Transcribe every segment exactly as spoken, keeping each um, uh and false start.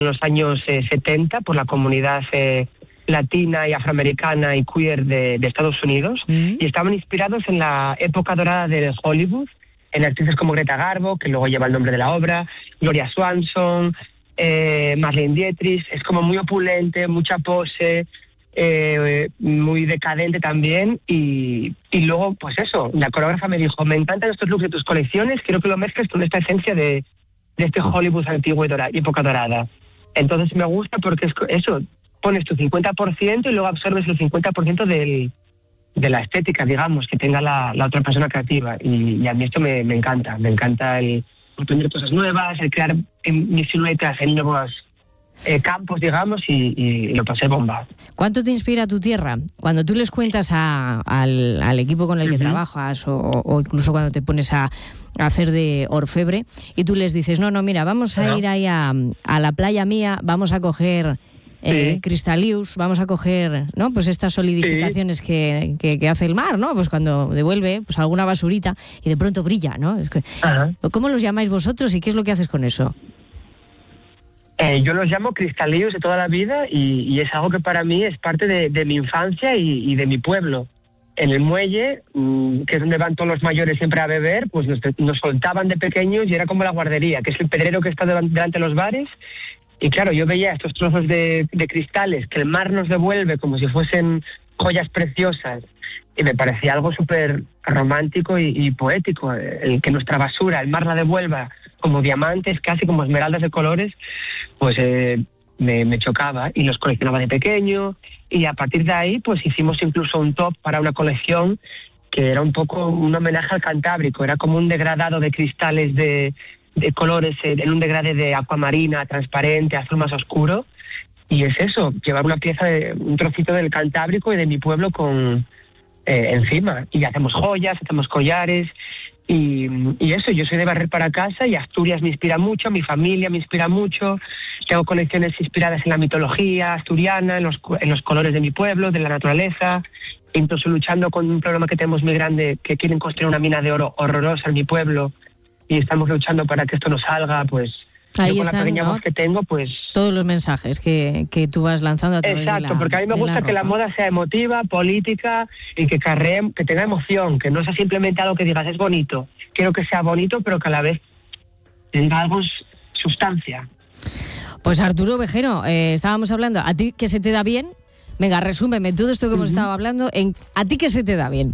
en los años eh, setenta por la comunidad eh, latina y afroamericana y queer de, de Estados Unidos, mm. y estaban inspirados en la época dorada de Hollywood, en actrices como Greta Garbo, que luego lleva el nombre de la obra, Gloria Swanson, eh, Marlene Dietrich. Es como muy opulente, mucha pose, eh, muy decadente también, y, y luego, pues eso, la coreógrafa me dijo, me encantan estos looks de tus colecciones, quiero que lo mezcles con esta esencia de, de este Hollywood antiguo y dora, época dorada. Entonces me gusta porque es eso, pones tu cincuenta por ciento y luego absorbes el cincuenta por ciento del, de la estética, digamos, que tenga la, la otra persona creativa. Y, y a mí esto me, me encanta. Me encanta el aprender cosas nuevas, el crear mis siluetas en nuevos eh, campos, digamos, y, y, y lo pasé bomba. ¿Cuánto te inspira tu tierra? Cuando tú les cuentas a, al, al equipo con el que uh-huh. trabajas o, o incluso cuando te pones a, a hacer de orfebre y tú les dices, no, no, mira, vamos a uh-huh. ir ahí a, a la playa mía, vamos a coger... Eh, sí. Cristalius, vamos a coger, ¿no? Pues estas solidificaciones sí. que, que, que hace el mar, ¿no? Pues cuando devuelve pues alguna basurita y de pronto brilla, ¿no? Es que, ¿cómo los llamáis vosotros y qué es lo que haces con eso? Eh, yo los llamo Cristalius de toda la vida y, y es algo que para mí es parte de, de mi infancia y, y de mi pueblo. En el muelle, mmm, que es donde van todos los mayores siempre a beber, pues nos, nos soltaban de pequeños y era como la guardería, que es el pedrero que está delante de los bares. Y claro, yo veía estos trozos de, de cristales que el mar nos devuelve como si fuesen joyas preciosas y me parecía algo súper romántico y, y poético, el que nuestra basura, el mar la devuelva como diamantes, casi como esmeraldas de colores, pues eh, me, me chocaba y los coleccionaba de pequeño y a partir de ahí pues hicimos incluso un top para una colección que era un poco un homenaje al Cantábrico, era como un degradado de cristales de... de colores en un degrade de acuamarina, transparente, azul más oscuro, y es eso, llevar una pieza de un trocito del Cantábrico y de mi pueblo con eh, encima, y hacemos joyas, hacemos collares, y, y eso, yo soy de barrer para casa y Asturias me inspira mucho, mi familia me inspira mucho, tengo colecciones inspiradas en la mitología asturiana, en los, en los colores de mi pueblo, de la naturaleza, incluso luchando con un problema que tenemos muy grande, que quieren construir una mina de oro horrorosa en mi pueblo, y estamos luchando para que esto no salga, pues ahí yo con están, la pequeña ¿no? voz que tengo, pues... Todos los mensajes que, que tú vas lanzando a través Exacto, de la porque a mí me gusta la que la moda sea emotiva, política y que carree, que tenga emoción, que no sea simplemente algo que digas es bonito. Quiero que sea bonito, pero que a la vez tenga algo sustancia. Pues Arturo Vejero, eh, estábamos hablando, ¿a ti qué se te da bien? Venga, resúmeme todo esto que hemos uh-huh. estado hablando, en ¿a ti qué se te da bien?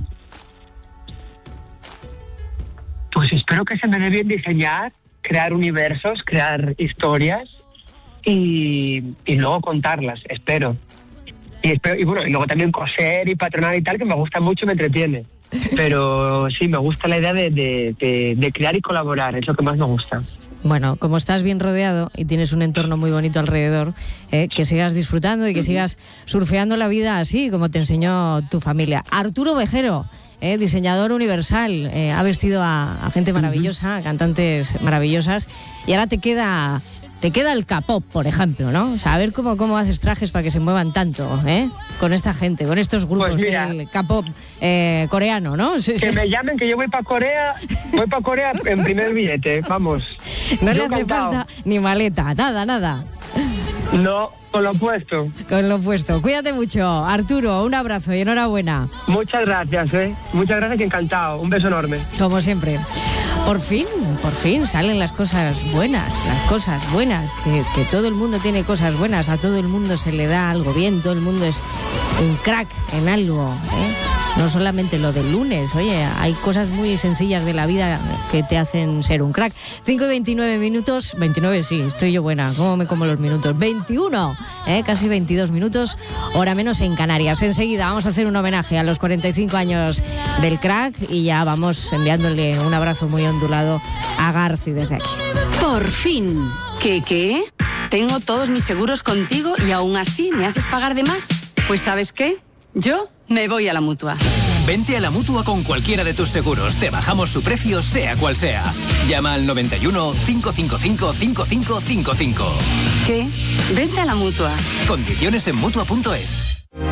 Pues espero que se me dé bien diseñar, crear universos, crear historias y, y luego contarlas, espero. Y espero y bueno, y luego también coser y patronar y tal, que me gusta mucho y me entretiene. Pero sí, me gusta la idea de, de, de, de crear y colaborar, es lo que más me gusta. Bueno, como estás bien rodeado y tienes un entorno muy bonito alrededor, eh, que sigas disfrutando y que uh-huh. sigas surfeando la vida así, como te enseñó tu familia. Arturo Vejero, Eh, diseñador universal, eh, ha vestido a, a gente maravillosa, a cantantes maravillosas, y ahora te queda te queda el K-pop, por ejemplo, ¿no? O sea, a ver cómo, cómo haces trajes para que se muevan tanto, ¿eh? Con esta gente, con estos grupos pues mira, del K-pop eh, coreano, ¿no? Sí, que sí. me llamen, que yo voy para Corea, voy para Corea en primer billete, vamos. No yo le hace encantado. falta ni maleta, nada, nada. No, con lo puesto. Con lo puesto. Cuídate mucho, Arturo, un abrazo y enhorabuena. Muchas gracias, ¿eh? Muchas gracias y encantado. Un beso enorme. Como siempre. Por fin, por fin salen las cosas buenas, las cosas buenas, que, que todo el mundo tiene cosas buenas, a todo el mundo se le da algo bien, todo el mundo es un crack en algo, ¿eh? No solamente lo del lunes, oye, hay cosas muy sencillas de la vida que te hacen ser un crack. cinco y veintinueve minutos, veintinueve sí, estoy yo buena, ¿cómo me como los minutos? veintiuno, ¿eh? Casi veintidós minutos, hora menos en Canarias. Enseguida vamos a hacer un homenaje a los cuarenta y cinco años del crack y ya vamos enviándole un abrazo muy ondulado a Garci desde aquí. Por fin. ¿Qué, qué? Tengo todos mis seguros contigo y aún así me haces pagar de más. Pues ¿sabes qué? Yo me voy a la Mutua. Vente a la Mutua con cualquiera de tus seguros. Te bajamos su precio, sea cual sea. Llama al noventa y uno, cinco cinco cinco, cinco cinco cinco cinco. ¿Qué? Vente a la Mutua. Condiciones en Mutua punto es.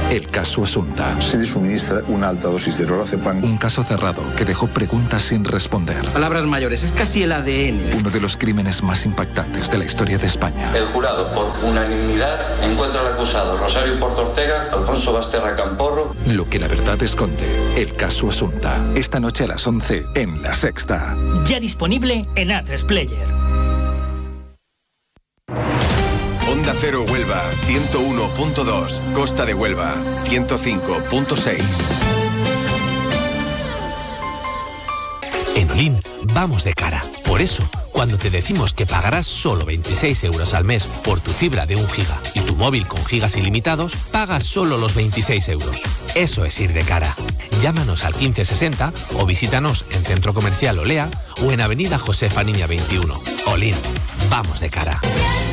el caso Asunta. Se le suministra una alta dosis de lorazepam. Un caso cerrado que dejó preguntas sin responder. Palabras mayores, es casi el A D N. Uno de los crímenes más impactantes de la historia de España. El jurado, por unanimidad, encuentra al acusado Rosario Porto Ortega, Alfonso Basterra Camporro. Lo que la verdad esconde, el caso Asunta. Esta noche a las once en La Sexta. Ya disponible en A tres Player. Onda Cero Huelva, ciento uno punto dos. Costa de Huelva, ciento cinco punto seis. En Olin vamos de cara. Por eso, cuando te decimos que pagarás solo veintiséis euros al mes por tu fibra de un giga y tu móvil con gigas ilimitados, pagas solo los veintiséis euros. Eso es ir de cara. Llámanos al quince sesenta o visítanos en Centro Comercial Olea o en Avenida Josefa Niña veintiuno. Olin, vamos de cara.